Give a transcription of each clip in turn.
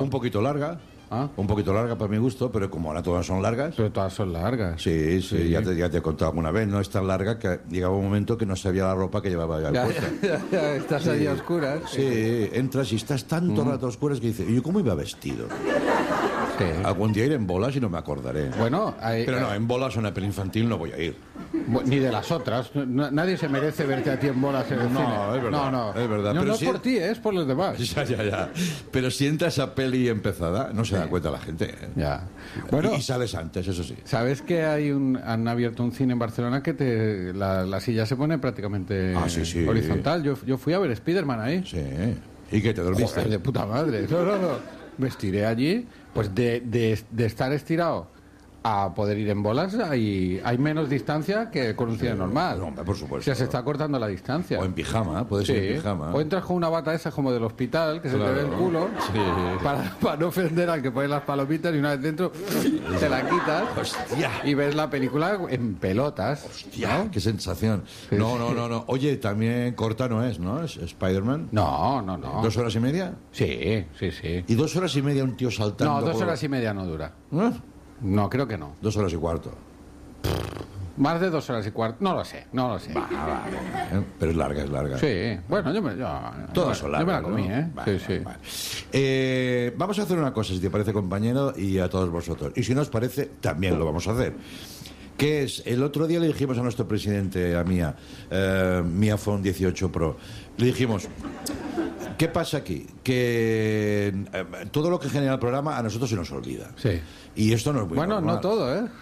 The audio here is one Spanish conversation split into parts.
Un poquito larga. Un poquito larga para mi gusto, pero como ahora todas son largas. Pero todas son largas. Sí, ya te he contado alguna vez. No es tan larga que llegaba un momento que no sabía la ropa que llevaba ya puesta. Estás allí a oscuras. Sí, entras y estás tanto rato a oscuras que dices, ¿y yo cómo iba vestido? Sí. Algún día iré en bolas y no me acordaré. Bueno, pero no, en bolas a una peli infantil no voy a ir. Ni de las otras. Nadie se merece verte a ti en bolas en el cine. No, es verdad. Es verdad. No, pero no es por ti, es por los demás. Ya. Pero si entra esa peli empezada, no se da cuenta la gente. Ya. Bueno, y sales antes, eso sí. ¿Sabes que han abierto un cine en Barcelona que la silla se pone prácticamente horizontal? Yo fui a ver Spiderman ahí. Sí. ¿Y qué te dormiste? Joder, de puta madre. No. Me estiré allí, pues de estar estirado a poder ir en bolas hay menos distancia que con un cine normal. No, hombre, por supuesto. O sea, se está cortando la distancia. O en pijama, puedes ir en pijama. O entras con una bata esa como del hospital, que se te ve el culo, para no ofender al que pone las palomitas y una vez dentro te la quitas. ¡Hostia! Y ves la película en pelotas. ¡Hostia! ¿No? ¡Qué sensación! No. Oye, también corta no es, ¿no? ¿Es Spider-Man? No. ¿2 horas y media? Sí. ¿Y 2 horas y media un tío saltando? No, 2 horas y media no dura. No, creo que no. 2 horas y cuarto. Más de 2 horas y cuarto. No lo sé. Vale. Pero es larga. Sí. Bueno, todas son largas. Yo me la comí, ¿eh? Vale. Vamos a hacer una cosa, si te parece, compañero, y a todos vosotros. Y si no os parece, también lo vamos a hacer. Que es, el otro día le dijimos a nuestro presidente, a Mia Phone 18 Pro, le dijimos, ¿qué pasa aquí? Que todo lo que genera el programa a nosotros se nos olvida. Sí. Y esto no es muy normal. No todo, ¿eh?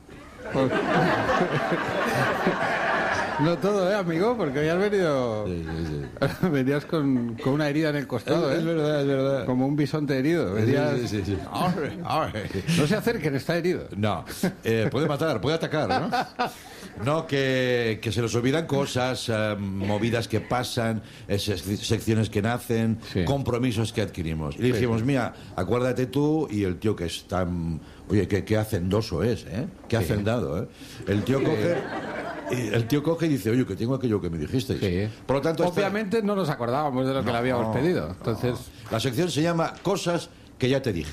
No todo, amigo, porque hoy has venido... Sí. Venías con una herida en el costado, Es verdad. Como un bisonte herido. Venías... Sí. No se acerquen, está herido. No, puede matar, puede atacar, ¿no? No, que se nos olvidan cosas, movidas que pasan, secciones que nacen, compromisos que adquirimos. Y le dijimos, mira, acuérdate tú, y el tío que es tan... Oye, qué hacendoso es, ¿eh? Qué hacendado, ¿eh? El tío coge y dice, oye, que tengo aquello que me dijisteis. Sí. Por lo tanto, obviamente no nos acordábamos de lo que le habíamos pedido. Entonces, la sección se llama Cosas que ya te dije.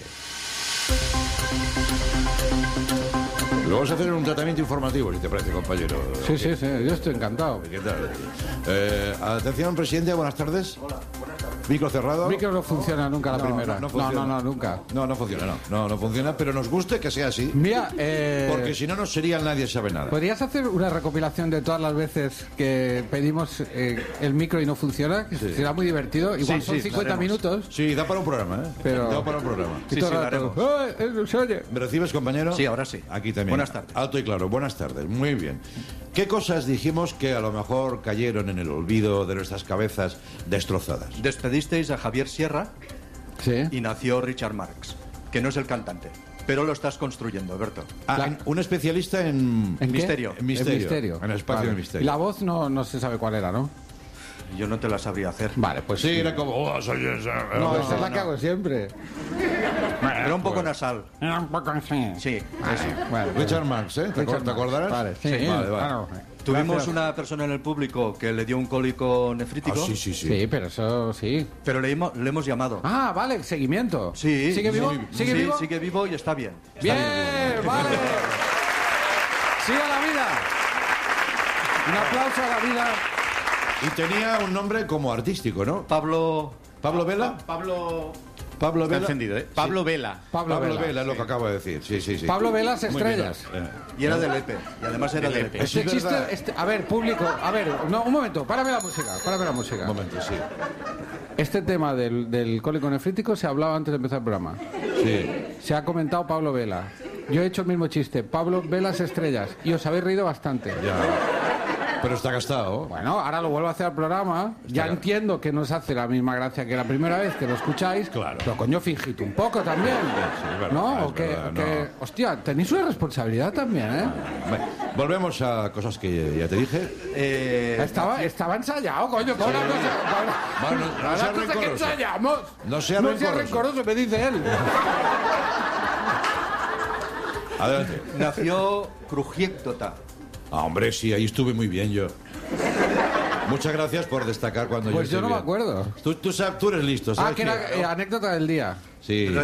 Lo vamos a hacer en un tratamiento informativo, si te parece, compañero. Sí, yo estoy encantado. ¿Qué tal? Atención, presidente, buenas tardes. Hola, buenas tardes. ¿Micro cerrado? Micro no funciona nunca la primera. No funciona. No, nunca. No funciona, no funciona, pero nos gusta que sea así. Mira, porque si no, no sería Nadie Sabe Nada. ¿podrías hacer una recopilación de todas las veces que pedimos el micro y no funciona? Que será muy divertido. Igual son 50 minutos. Sí, da para un programa, ¿eh? Pero... Da para un programa. Sí, lo haremos. ¿Se oye? ¿Me recibes, compañero? Sí, ahora sí. Aquí también. Buenas tardes. Alto y claro, buenas tardes. Muy bien. ¿Qué cosas dijimos que a lo mejor cayeron en el olvido de nuestras cabezas destrozadas? Despedisteis a Javier Sierra Sí. y nació Richard Marx, que no es el cantante, pero lo estás construyendo, Alberto. Un especialista en misterio. En misterio. En el espacio de misterio. Y la voz no se sabe cuál era, ¿no? Yo no te la sabría hacer. Vale, pues Sí, era como... soy esa. No, esa es la que hago siempre. Era un poco nasal. Era un poco así. Sí, Bueno, Richard Marx, ¿eh? ¿Te acordarás? Vale, sí. Vale. Claro. Tuvimos Gracias. una persona en el público que le dio un cólico nefrítico, Sí. Sí, pero eso sí. pero le hemos llamado. Ah, vale, seguimiento. Sí. ¿Sigue vivo? Sí, ¿Sigue vivo? sigue vivo y está bien. Bien, vale. Sigue la vida. Un aplauso a la vida. Y tenía un nombre como artístico, ¿no? Pablo ¿Pablo Está Vela. encendido, ¿eh? Pablo Vela. Pablo Vela es lo que acabo de decir. Sí. Pablo Velas Muy bien. Estrellas. y era de Lepe. Y además era de Lepe. Este es chiste, verdad. a ver, público, un momento, párame la música. Un momento, sí. Este tema del cólico nefrítico se hablaba antes de empezar el programa. Sí. Se ha comentado Pablo Vela. Yo he hecho el mismo chiste, Pablo Velas Estrellas, y os habéis reído bastante. Ya. Pero está gastado. Bueno, ahora lo vuelvo a hacer al programa. Ya entiendo que no os hace la misma gracia que la primera vez que lo escucháis. Claro. Pero coño, fingid un poco también. es verdad, ¿No? es O que, verdad, hostia, tenéis una responsabilidad también, ¿eh? Bueno, volvemos a cosas que ya te dije. Estaba ensayado, coño. Con una cosa, Bueno, no una sea cosa que rencoroso. ensayamos. No sea rencoroso, me dice él. Nació Crujiéctota. Hombre, sí, ahí estuve muy bien yo. Muchas gracias por destacar cuando Pues yo estoy no me bien. acuerdo. Tú eres listo, ¿sabes? Que era anécdota del día. Sí.